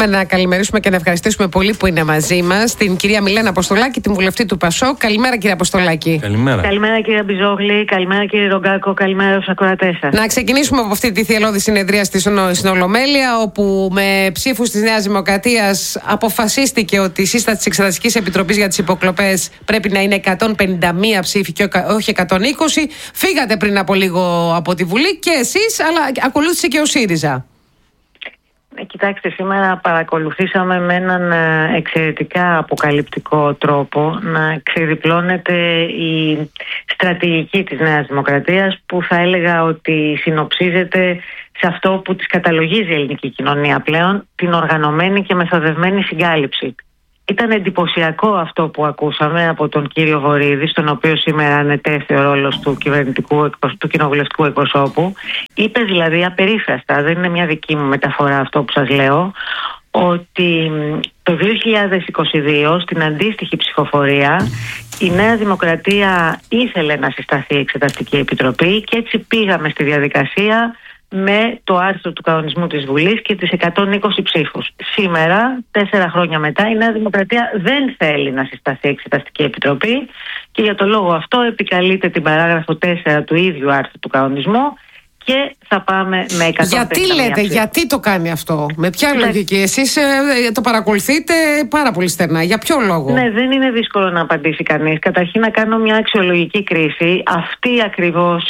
θέλαμε να καλημερίσουμε και να ευχαριστήσουμε πολύ που είναι μαζί μας την κυρία Μιλένα Αποστολάκη, την βουλευτή του ΠΑΣΟΚ. Καλημέρα, κυρία Αποστολάκη. Καλημέρα. Καλημέρα, κύριε Μπιζόγλη. Καλημέρα, κύριε Ρογκάκο. Καλημέρα στους ακροατές σας. Να ξεκινήσουμε από αυτή τη θυελλώδη συνεδρία στην Ολομέλεια, όπου με ψήφους της Νέας Δημοκρατίας αποφασίστηκε ότι η σύσταση της Εξεταστικής Επιτροπής για τις υποκλοπές πρέπει να είναι 151 ψήφοι και όχι 120. Φύγατε πριν από λίγο από τη Βουλή και εσείς, αλλά ακολούθησε και ο ΣΥΡΙΖΑ. Κοιτάξτε, σήμερα παρακολουθήσαμε με έναν εξαιρετικά αποκαλυπτικό τρόπο να ξεδιπλώνεται η στρατηγική της Νέας Δημοκρατίας, που θα έλεγα ότι συνοψίζεται σε αυτό που της καταλογίζει η ελληνική κοινωνία πλέον, την οργανωμένη και μεθοδευμένη συγκάλυψη. Ήταν εντυπωσιακό αυτό που ακούσαμε από τον κύριο Βορίδη, στον οποίο σήμερα ανετέθη ο ρόλος του κοινοβουλευτικού εκπροσώπου. Είπε δηλαδή απερίφραστα, δεν είναι μια δική μου μεταφορά αυτό που σας λέω, ότι το 2022 στην αντίστοιχη ψηφοφορία η Νέα Δημοκρατία ήθελε να συσταθεί η Εξεταστική Επιτροπή και έτσι πήγαμε στη διαδικασία με το άρθρο του κανονισμού της Βουλής και τις 120 ψήφους. Σήμερα, 4 χρόνια μετά, η Νέα Δημοκρατία δεν θέλει να συσταθεί η Εξεταστική Επιτροπή και για το λόγο αυτό επικαλείται την παράγραφο 4 του ίδιου άρθρου του κανονισμού και θα πάμε με 150. Γιατί λέτε, γιατί το κάνει αυτό, με ποια λογική? Εσείς το παρακολουθείτε πάρα πολύ στενά. Για ποιο λόγο? Ναι, δεν είναι δύσκολο να απαντήσει κανείς. Καταρχήν να κάνω μια αξιολογική κρίση. Αυτή ακριβώς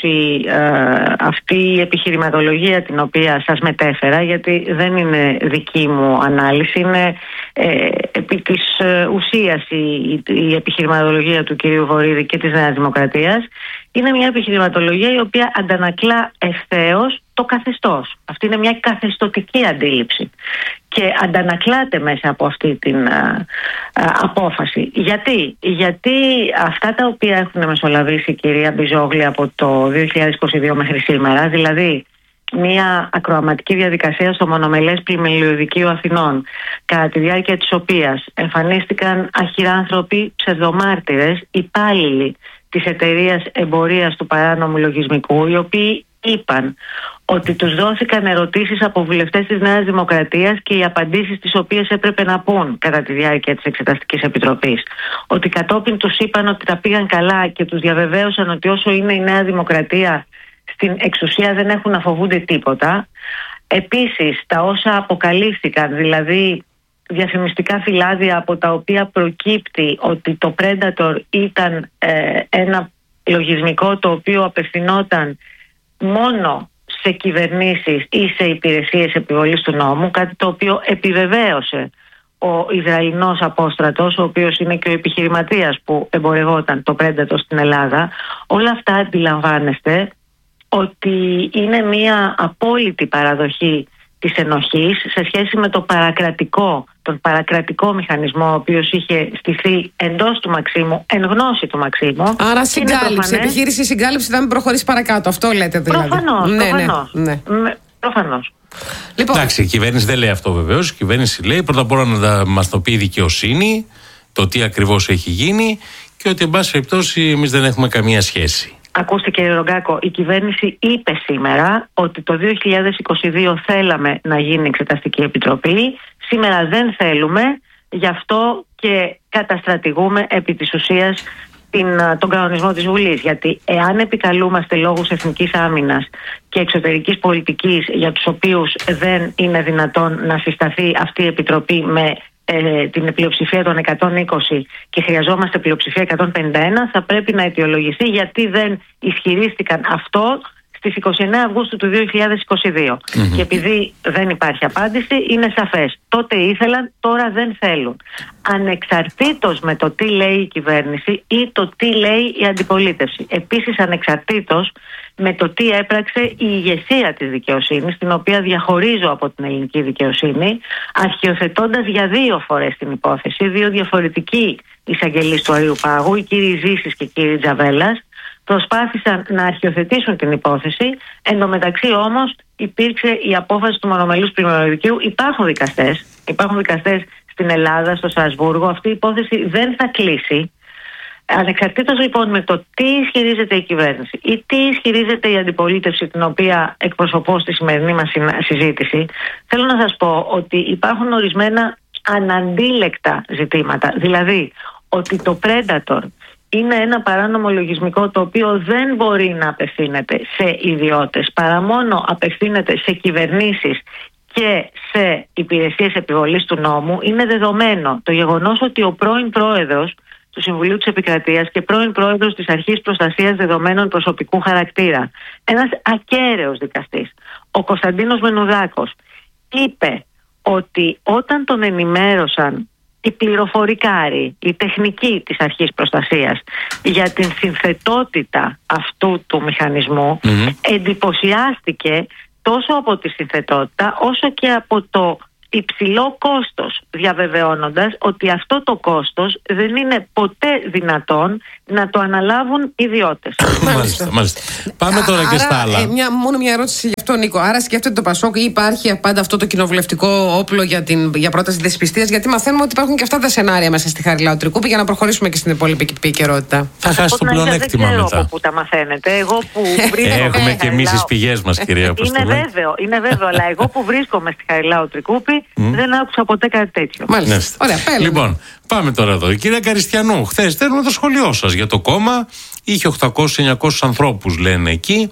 αυτή η επιχειρηματολογία την οποία σας μετέφερα, γιατί δεν είναι δική μου ανάλυση, είναι επί της ουσίας η επιχειρηματολογία του κυρίου Βορίδη και της Νέας Δημοκρατίας. Είναι μια επιχειρηματολογία η οποία αντανακλά ευθέως το καθεστώς. Αυτή είναι μια καθεστωτική αντίληψη και αντανακλάται μέσα από αυτή την απόφαση. Γιατί αυτά τα οποία έχουν μεσολαβήσει η κυρία Μπιζόγλη από το 2022 μέχρι σήμερα, δηλαδή μια ακροαματική διαδικασία στο μονομελές πλημελιωδικείο Αθηνών, κατά τη διάρκεια της οποίας εμφανίστηκαν αχυράνθρωποι ψευδομάρτυρες, υπάλληλοι της εταιρείας εμπορίας του παράνομου λογισμικού, οι οποίοι είπαν ότι τους δόθηκαν ερωτήσεις από βουλευτές της Νέας Δημοκρατίας και οι απαντήσεις τις οποίες έπρεπε να πούν κατά τη διάρκεια της Εξεταστικής Επιτροπής. Ότι κατόπιν τους είπαν ότι τα πήγαν καλά και τους διαβεβαίωσαν ότι όσο είναι η Νέα Δημοκρατία στην εξουσία δεν έχουν να φοβούνται τίποτα. Επίσης, τα όσα αποκαλύφθηκαν, δηλαδή διαφημιστικά φυλάδια από τα οποία προκύπτει ότι το Predator ήταν ένα λογισμικό το οποίο απευθυνόταν μόνο σε κυβερνήσεις ή σε υπηρεσίες επιβολής του νόμου, κάτι το οποίο επιβεβαίωσε ο Ισραηλινός απόστρατος, ο οποίος είναι και ο επιχειρηματίας που εμπορευόταν το Predator στην Ελλάδα. Όλα αυτά αντιλαμβάνεστε ότι είναι μια απόλυτη παραδοχή της ενοχής σε σχέση με τον παρακρατικό μηχανισμό ο οποίος είχε στηθεί εντός του Μαξίμου, εν γνώση του Μαξίμου. Άρα συγκάλυψη, επιχείρηση συγκάλυψη θα μην προχωρήσει παρακάτω, αυτό λέτε δηλαδή? Προφανώς. Λοιπόν, εντάξει, η κυβέρνηση δεν λέει αυτό βεβαίως. Η κυβέρνηση λέει πρώτα απ' όλα να μας το πει η δικαιοσύνη, το τι ακριβώς έχει γίνει και ότι εν πάση περιπτώσει εμείς δεν έχουμε καμία σχέση. Ακούστε κύριε Ρογκάκο, η κυβέρνηση είπε σήμερα ότι το 2022 θέλαμε να γίνει Εξεταστική Επιτροπή, σήμερα δεν θέλουμε, γι' αυτό και καταστρατηγούμε επί της ουσίας τον κανονισμό της Βουλής. Γιατί εάν επικαλούμαστε λόγους εθνικής άμυνας και εξωτερικής πολιτικής για τους οποίους δεν είναι δυνατόν να συσταθεί αυτή η Επιτροπή με την πλειοψηφία των 120 και χρειαζόμαστε πλειοψηφία 151, θα πρέπει να αιτιολογηθεί γιατί δεν ισχυρίστηκαν αυτό στις 29 Αυγούστου του 2022. Και επειδή δεν υπάρχει απάντηση, είναι σαφές. Τότε ήθελαν, τώρα δεν θέλουν. Ανεξαρτήτως με το τι λέει η κυβέρνηση ή το τι λέει η αντιπολίτευση. Επίσης ανεξαρτήτως με το τι έπραξε η ηγεσία της δικαιοσύνης, την οποία διαχωρίζω από την ελληνική δικαιοσύνη, αρχιοθετώντας για 2 φορές την υπόθεση, 2 διαφορετικοί εισαγγελείς του Αριού Πάγου, οι κύριοι Ζήσης και οι κύριοι Τζαβέλας, προσπάθησαν να αρχιοθετήσουν την υπόθεση. Εν τω μεταξύ όμως υπήρξε η απόφαση του μονομελούς πλημελιωδικείου. Υπάρχουν δικαστές στην Ελλάδα, στο Στρασβούργο. Αυτή η υπόθεση δεν θα κλείσει. Ανεξαρτήτως λοιπόν με το τι ισχυρίζεται η κυβέρνηση ή τι ισχυρίζεται η αντιπολίτευση, την οποία εκπροσωπώ στη σημερινή μας συζήτηση, θέλω να σας πω ότι υπάρχουν ορισμένα αναντίλεκτα ζητήματα. Δηλαδή ότι το Predator είναι ένα παράνομο λογισμικό το οποίο δεν μπορεί να απευθύνεται σε ιδιώτες, παρά μόνο απευθύνεται σε κυβερνήσεις και σε υπηρεσίες επιβολής του νόμου. Είναι δεδομένο το γεγονός ότι ο πρώην πρόεδρος του Συμβουλίου της Επικρατείας και πρώην πρόεδρος της Αρχής Προστασίας Δεδομένων Προσωπικού Χαρακτήρα, ένας ακέραιος δικαστής, ο Κωνσταντίνος Μενουδάκος, είπε ότι όταν τον ενημέρωσαν οι πληροφορικάροι, οι τεχνικοί της Αρχής Προστασίας για την συνθετότητα αυτού του μηχανισμού, εντυπωσιάστηκε τόσο από τη συνθετότητα όσο και από το υψηλό κόστος, διαβεβαιώνοντας ότι αυτό το κόστος δεν είναι ποτέ δυνατόν να το αναλάβουν ιδιώτες. Μάλιστα. Πάμε τώρα και στα άλλα. Μόνο μια ερώτηση γι' αυτό, Νίκο. Άρα σκέφτεται το Πασόκ ή υπάρχει πάντα αυτό το κοινοβουλευτικό όπλο για πρόταση δεσπιστίας? Γιατί μαθαίνουμε ότι υπάρχουν και αυτά τα σενάρια μέσα στη Χαριλάου Τρικούπη, για να προχωρήσουμε και στην υπόλοιπη επικαιρότητα. Θα χάσει το πλεονέκτημα μετά. Δεν ξέρω πού τα μαθαίνετε. Εγώ που βρίσκομαι. Έχουμε και εμείς τις πηγές μας, κυρία Αποστολάκη. Είναι βέβαιο, αλλά εγώ που βρίσκομαι στη Χαριλάου Τρικούπη δεν άκουσα ποτέ κάτι τέτοιο. Μάλιστα. Ωραία, λοιπόν, πάμε τώρα εδώ. Η κυρία Καριστιανού, χθες στέλνουμε το σχολείο σας για το κόμμα. Είχε 800-900 ανθρώπους, λένε εκεί.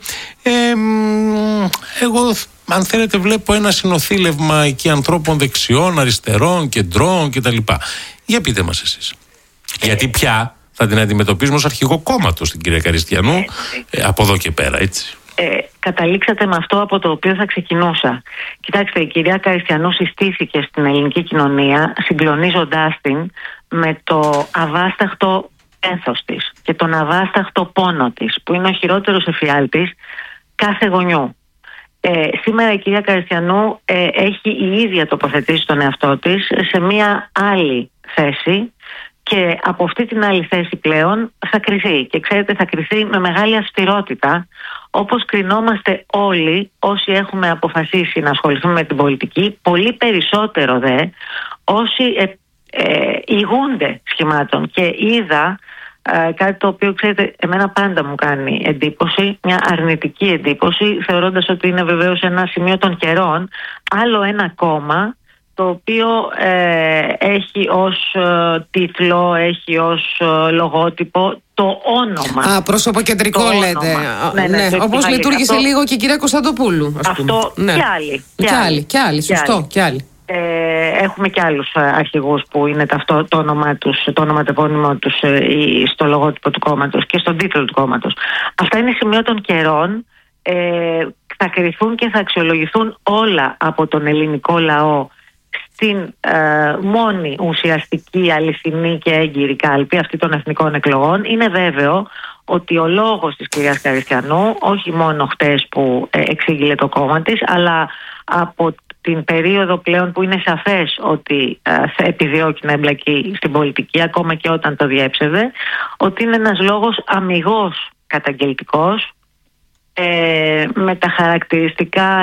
Εγώ, αν θέλετε, βλέπω ένα συνοθήλευμα εκεί ανθρώπων δεξιών, αριστερών, κεντρών κτλ. Για πείτε μας εσείς. Γιατί πια θα την αντιμετωπίζουμε ως αρχηγό κόμματος την κυρία Καριστιανού από εδώ και πέρα, έτσι. Καταλήξατε με αυτό από το οποίο θα ξεκινούσα. Κοιτάξτε, η κυρία Καριστιανού συστήθηκε στην ελληνική κοινωνία συγκλονίζοντάς την με το αβάσταχτο πένθος της και τον αβάσταχτο πόνο της, που είναι ο χειρότερος εφιάλτης κάθε γονιού. Σήμερα η κυρία Καριστιανού έχει η ίδια τοποθετήσει τον εαυτό της σε μία άλλη θέση, και από αυτή την άλλη θέση πλέον θα κριθεί. Και ξέρετε, θα κριθεί με μεγάλη αυστηρότητα, όπως κρινόμαστε όλοι όσοι έχουμε αποφασίσει να ασχοληθούμε με την πολιτική, πολύ περισσότερο δε όσοι ηγούνται σχημάτων. Και είδα κάτι το οποίο, ξέρετε, εμένα πάντα μου κάνει εντύπωση, μια αρνητική εντύπωση, θεωρώντας ότι είναι βεβαίως ένα σημείο των καιρών, άλλο ένα κόμμα το οποίο έχει ως τίτλο, έχει ως λογότυπο το όνομα. Προσωποκεντρικό το λέτε. Ναι. Όπως λειτουργήσε λίγο και η κυρία Κωνσταντοπούλου. Αυτό ναι. Και άλλοι. Σωστό, και άλλοι. Έχουμε και άλλους αρχηγούς που είναι το όνομα τους, το όνομα τεπώνυμο τους στο λογότυπο του κόμματος και στον τίτλο του κόμματος. Αυτά είναι σημείο των καιρών. Θα κριθούν και θα αξιολογηθούν όλα από τον ελληνικό λαό στην μόνη ουσιαστική, αληθινή και έγκυρη κάλπη αυτή των εθνικών εκλογών. Είναι βέβαιο ότι ο λόγος της κυρίας Καριστιανού, όχι μόνο χτες που εξήγηλε το κόμμα της, αλλά από την περίοδο πλέον που είναι σαφές ότι θα επιδιώκει να εμπλακεί στην πολιτική, ακόμα και όταν το διέψευε, ότι είναι ένας λόγος αμιγώς καταγγελτικός, με τα χαρακτηριστικά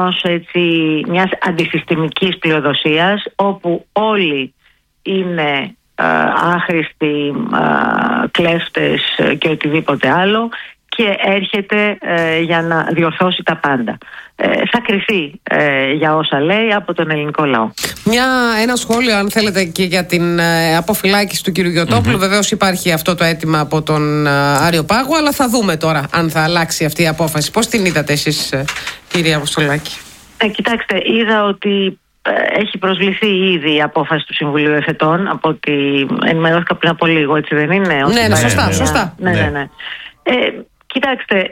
μιας αντισυστημικής πλειοδοσίας, όπου όλοι είναι άχρηστοι, κλέφτες και οτιδήποτε άλλο, και έρχεται για να διορθώσει τα πάντα. Θα κριθεί για όσα λέει από τον ελληνικό λαό. Ένα σχόλιο, αν θέλετε, και για την αποφυλάκηση του κ. Γιωτόπουλου. Βεβαίως υπάρχει αυτό το αίτημα από τον Άριο Πάγο, αλλά θα δούμε τώρα αν θα αλλάξει αυτή η απόφαση. Πώς την είδατε εσείς, κυρία Αποστολάκη? Κοιτάξτε, είδα ότι έχει προσβληθεί ήδη η απόφαση του Συμβουλίου Εφετών, από ότι ενημερώθηκα πριν από λίγο, έτσι δεν είναι? Ναι, σωστά. Ναι. Κοιτάξτε,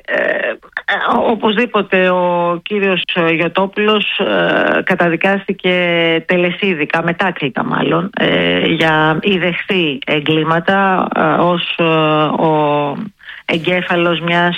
οπωσδήποτε ο κύριος Γιωτόπουλος καταδικάστηκε τελεσίδικα, μετάκλητα μάλλον, για ιδεχθή εγκλήματα ως ο εγκέφαλος μιας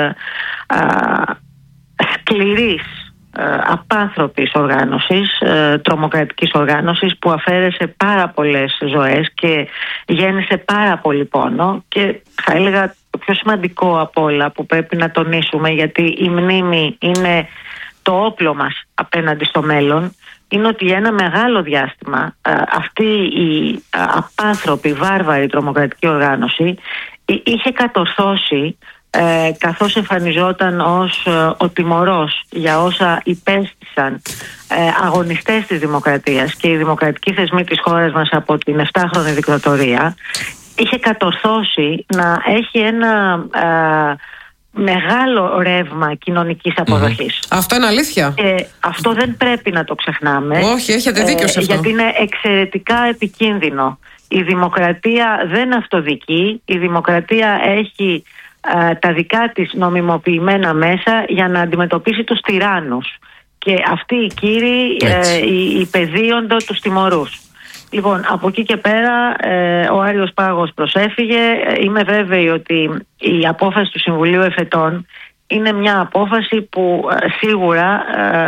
σκληρής, απάνθρωπης οργάνωσης, τρομοκρατικής οργάνωσης, που αφαίρεσε πάρα πολλές ζωές και γέννησε πάρα πολύ πόνο. Και θα έλεγα το πιο σημαντικό από όλα που πρέπει να τονίσουμε, γιατί η μνήμη είναι το όπλο μας απέναντι στο μέλλον είναι ότι για ένα μεγάλο διάστημα αυτή η απάνθρωπη, βάρβαρη τρομοκρατική οργάνωση είχε κατορθώσει, καθώς εμφανιζόταν ως ο τιμωρός για όσα υπέστησαν αγωνιστές της δημοκρατίας και οι δημοκρατικοί θεσμοί της χώρας μας από την 7χρονη δικτατορία, είχε κατορθώσει να έχει ένα μεγάλο ρεύμα κοινωνικής αποδοχής. Αυτό είναι αλήθεια. Αυτό δεν πρέπει να το ξεχνάμε. Όχι, έχετε δίκιο σε αυτό. Γιατί είναι εξαιρετικά επικίνδυνο. Η δημοκρατία δεν αυτοδικεί. Η δημοκρατία έχει τα δικά της νομιμοποιημένα μέσα για να αντιμετωπίσει τους τυράννους. Και αυτοί οι κύριοι υπεδίονται τους τιμωρούς. Λοιπόν, από εκεί και πέρα ο Άριος Πάγος προσέφυγε. Είμαι βέβαιη ότι η απόφαση του Συμβουλίου Εφετών είναι μια απόφαση που σίγουρα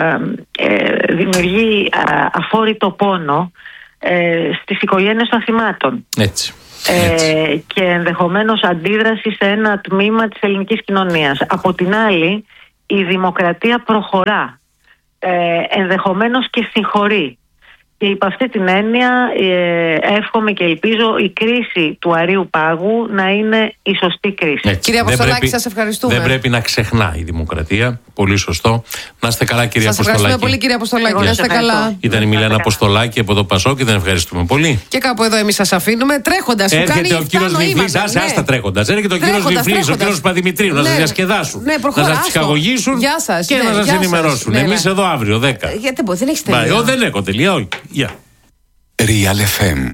δημιουργεί αφόρητο πόνο στις οικογένειες των θυμάτων. Έτσι. Και ενδεχομένως αντίδραση σε ένα τμήμα της ελληνικής κοινωνίας. Από την άλλη, η δημοκρατία προχωρά, ενδεχομένως και συγχωρεί. Και υπ' αυτή την έννοια εύχομαι και ελπίζω η κρίση του Αρείου Πάγου να είναι η σωστή κρίση. Κύριε Αποστολάκη, σας ευχαριστούμε. Δεν πρέπει να ξεχνά η δημοκρατία. Πολύ σωστό. Να είστε καλά, κύριε Αποστολάκη. Σας ευχαριστούμε πολύ, κύριε Αποστολάκη. Να είστε καλά. Ήταν η Μιλένα Αποστολάκη από το Πασό και την ευχαριστούμε πολύ. Και κάπου εδώ εμείς σας αφήνουμε τρέχοντας. Έρχεται ο κύριος Βυφλής. Άστα τρέχοντας. Έρχεται ο κύριος Βυφλής, ο κύριος Παδημητρίου να σας διασκεδάσουν. Να σας ψυχαγωγήσουν και να σας ενημερώσουν. Εμείς εδώ αύριο 10. Γιατί δεν έχεις τελεία. Δεν έχω τελεία, όχι. Real FM.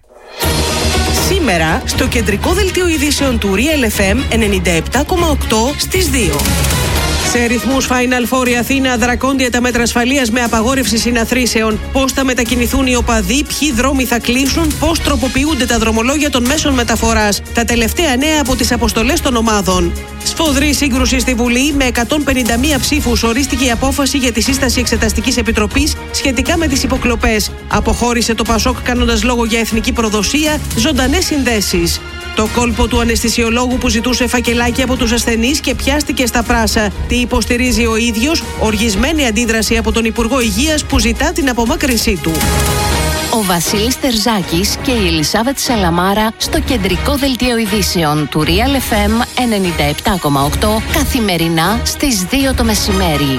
Σήμερα στο κεντρικό δελτίο ειδήσεων του Real FM 97,8 στις 2. Σε ρυθμούς Final Four η Αθήνα, δρακόντια τα μέτρα ασφαλείας με απαγόρευση συναθρήσεων. Πώς θα μετακινηθούν οι οπαδοί, ποιοι δρόμοι θα κλείσουν, πώς τροποποιούνται τα δρομολόγια των μέσων μεταφοράς. Τα τελευταία νέα από τις αποστολές των ομάδων. Σφοδρή σύγκρουση στη Βουλή. Με 151 ψήφους ορίστηκε η απόφαση για τη σύσταση Εξεταστικής Επιτροπής σχετικά με τις υποκλοπές. Αποχώρησε το Πασόκ κάνοντας λόγο για εθνική προδοσία, ζωντανές συνδέσεις. Το κόλπο του αναισθησιολόγου που ζητούσε φακελάκι από τους ασθενείς και πιάστηκε στα πράσα. Τι υποστηρίζει ο ίδιος, οργισμένη αντίδραση από τον Υπουργό Υγείας που ζητά την απομάκρυνσή του. Ο Βασίλης Τερζάκης και η Ελισάβετ Σαλαμάρα στο κεντρικό δελτίο ειδήσεων του Real FM 97,8 καθημερινά στις 2 το μεσημέρι.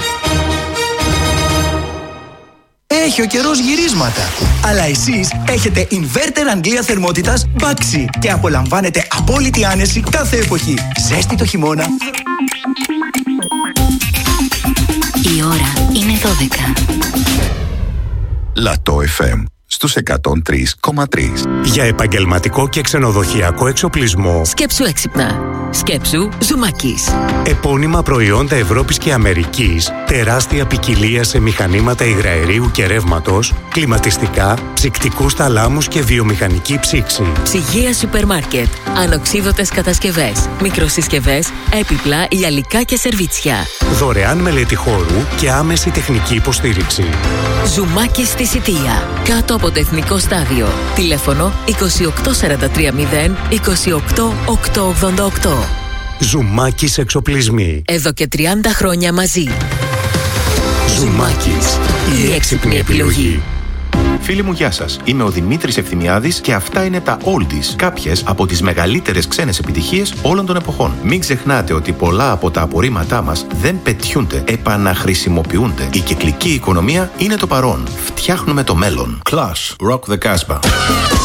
Έχει ο καιρός γυρίσματα. Αλλά εσείς έχετε inverter Αγγλία θερμότητας Baxi και απολαμβάνετε απόλυτη άνεση κάθε εποχή. Ζέστη το χειμώνα. Η ώρα είναι 12. Λατό FM στους 103,3. Για επαγγελματικό και ξενοδοχειακό εξοπλισμό. Σκέψου έξυπνα. Σκέψου Ζουμάκης. Επώνυμα προϊόντα Ευρώπης και Αμερικής. Τεράστια ποικιλία σε μηχανήματα υγραερίου και ρεύματος, κλιματιστικά, ψυκτικούς θαλάμους και βιομηχανική ψήξη. Ψυγεία σούπερ μάρκετ. Ανοξίδωτες κατασκευές. Μικροσυσκευές, έπιπλα, γυαλικά και σερβίτσια. Δωρεάν μελέτη χώρου και άμεση τεχνική υποστήριξη. Ζουμάκης στη Σιτία. Κάτω από το Εθνικό Στάδιο. Τηλέφωνο 28430 28888. Ζουμάκης εξοπλισμοί. Εδώ και 30 χρόνια μαζί. Ζουμάκης. Η έξυπνη επιλογή. Φίλοι μου, γεια σας. Είμαι ο Δημήτρης Ευθυμιάδης και αυτά είναι τα Oldies, κάποιες από τις μεγαλύτερες ξένες επιτυχίες όλων των εποχών. Μην ξεχνάτε ότι πολλά από τα απορρίμματά μας δεν πετιούνται, επαναχρησιμοποιούνται. Η κυκλική οικονομία είναι το παρόν. Φτιάχνουμε το μέλλον. Clash, Rock the Casbah.